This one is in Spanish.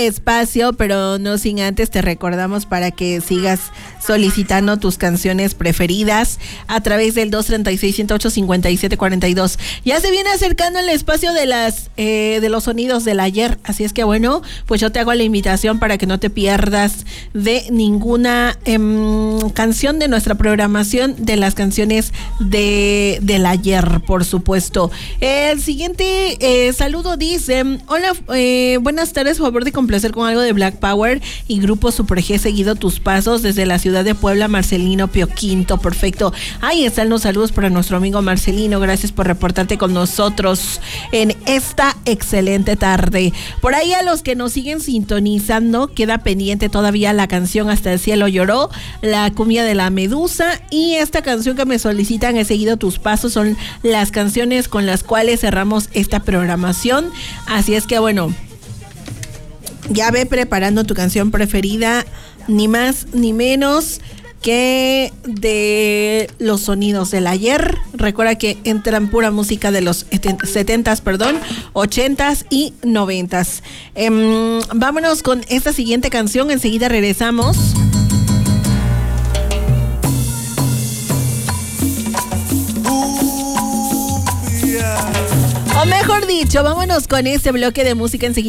espacio, pero no sin antes te recordamos para que sigas solicitando tus canciones preferidas a través del 236-108-5742. Ya se viene acercando el espacio de los sonidos del ayer, así es que bueno, pues yo te hago la invitación para que no te pierdas de ninguna canción de nuestra programación, de las canciones del ayer, por supuesto. El siguiente saludo dice: hola, buenas tardes, favor de complacer con algo de Black Power y Grupo Super G, seguido tus pasos, desde la ciudad de Puebla, Marcelino Pio Quinto. Perfecto, ahí están los saludos para nuestro amigo Marcelino. Gracias por reportarte con nosotros en esta excelente tarde. Por ahí, a los que nos siguen sintonizando, queda pendiente todavía la canción Hasta el cielo lloró, la cumbia de la Medusa, y esta canción que me solicitan, He seguido tus pasos, son las canciones con las cuales cerramos esta programación. Así es que bueno, ya ve preparando tu canción preferida, ni más ni menos que de los sonidos del ayer. Recuerda que entran pura música de los 70s, 80s y 90s. Vámonos con esta siguiente canción, enseguida regresamos. O mejor dicho, vámonos con este bloque de música enseguida.